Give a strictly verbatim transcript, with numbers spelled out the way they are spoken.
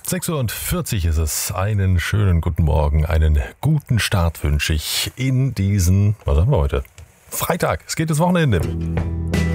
sechs Uhr vierzig ist es. Einen schönen guten Morgen, einen guten Start wünsche ich in diesen, was haben wir heute? Freitag, es geht ins Wochenende.